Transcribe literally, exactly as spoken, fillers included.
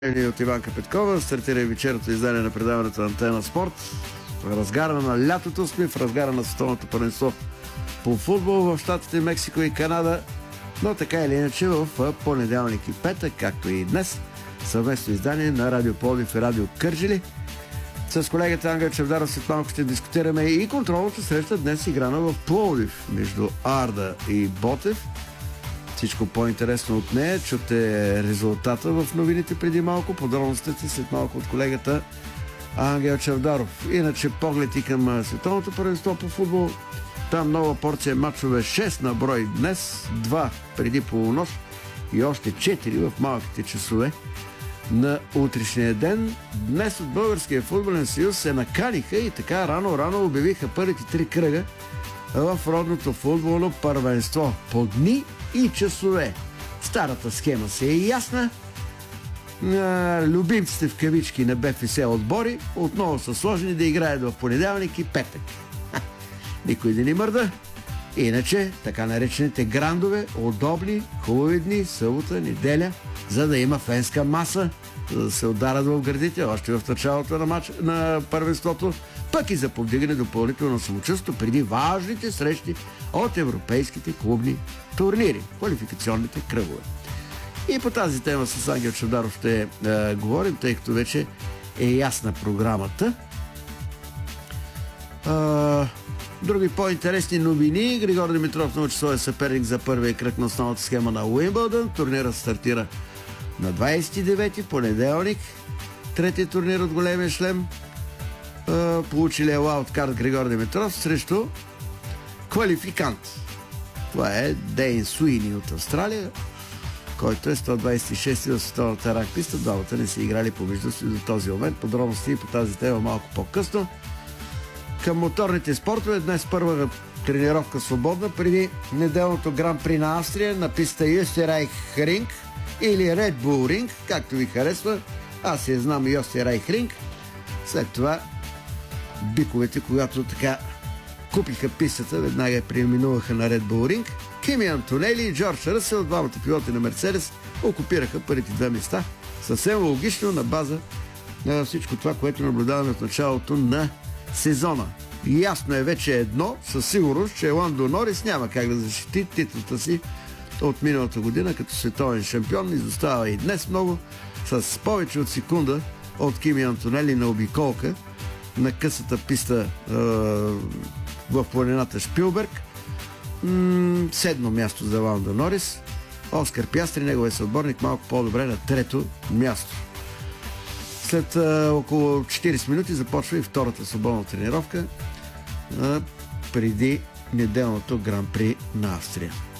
От Иванка Петкова стартира и вечерното издание на предаването Антена Спорт. В разгара на лятото сме, в разгара на световното първенство по футбол в щатите Мексико и Канада, но така или иначе в понеделник и петък, както и днес, съвместно издание на Радио Пловдив и Радио Кърджали. С колегата Ангел Чавдаров след малко ще дискутираме и контролната среща днес играна в Пловдив между Арда и Ботев. Всичко по-интересно от нея. Чуте резултата в новините преди малко. Подробностите след малко от колегата Ангел Чавдаров. Иначе поглед и към световното първенство по футбол. Там нова порция матчове, шест на брой днес, два преди полунощ и още четири в малките часове на утрешния ден. Днес от Българския футболен съюз се наканиха и така рано-рано обявиха първите три кръга в родното футболно първенство по дни и часове. Старата схема се е ясна. Любимците в кавички на БФС отбори отново са сложени да играят в понеделник и петък. Никой да ни мърда. Иначе, така наречените грандове, удобни, хубави дни, събота, неделя, за да има фенска маса, за да се ударят в гърдите, още в началото на, матч, на първенството, пък и за повдигане допълнително самочувство преди важните срещи от европейските клубни турнири, квалификационните кръгове. И по тази тема с Ангел Чавдаров ще е, говорим, тъй като вече е ясна програмата. А, други по-интересни новини. Григор Димитров научи своя съперник за първия кръг на основната схема на Уимбълдън. Турнирът стартира на двадесет и девети, понеделник. Третия турнир от големия шлем. А, получили е лаудкарт Григор Димитров срещу квалификант. Това е Дейн Суини от Австралия, който е сто двадесет и шести в световната рангписта. Двамата не са играли помежду си до този момент. Подробности по тази тема малко по-късно. Към моторните спортове днес първа тренировка свободна преди неделното гран-при на Австрия на писта Österreich Ring или Red Bull Ring, както ви харесва. Аз я знам Österreich Ring. След това биковете, когато така купиха пистата, веднага я преминуваха на Red Bull Ring. Кими Антонели и Джордж Ръсел, двамата пилоти на Мерцедес, окупираха първите две места. Съвсем логично на база на всичко това, което наблюдаваме от началото на сезона. Ясно е вече едно, със сигурност, че Ландо Норис няма как да защити титлата си от миналата година като световен шампион. Изостава и днес много, с повече от секунда от Кими Антонели на обиколка на късата писта е, в планината Шпилберг. М- седмо място за Ландо Норис. Оскар Пиастри, неговия съотборник, малко по-добре на трето място. След а, около четиридесет минути започва и втората свободна тренировка а, преди неделното гран-при на Австрия.